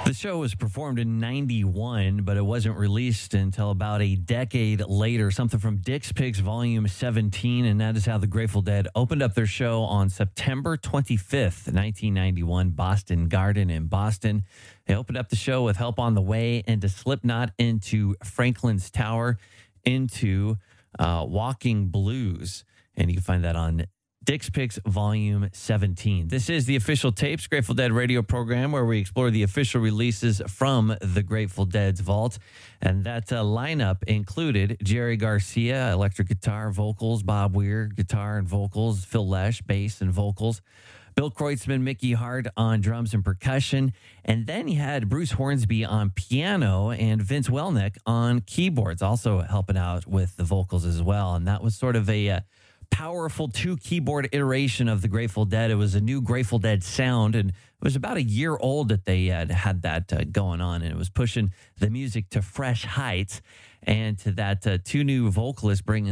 The show was performed in 91, but it wasn't released until about a decade later, something from Dick's Pigs Volume 17, and that is how the Grateful Dead opened up their show on September 25th, 1991, Boston Garden in Boston. They opened up the show with Help on the Way, into Slipknot, into Franklin's Tower, into Walking Blues, and you can find that on Dick's Picks Volume 17. This is the Official Tapes Grateful Dead radio program where we explore the official releases from the Grateful Dead's vault. And that lineup included Jerry Garcia, electric guitar, vocals, Bob Weir, guitar and vocals, Phil Lesh, bass and vocals, Bill Kreutzmann, Mickey Hart on drums and percussion. And then you had Bruce Hornsby on piano and Vince Welnick on keyboards, also helping out with the vocals as well. And that was sort of a powerful two-keyboard iteration of the Grateful Dead. It was a new Grateful Dead sound, and it was about a year old that they had that going on, and it was pushing the music to fresh heights. And to that, two new vocalists bringing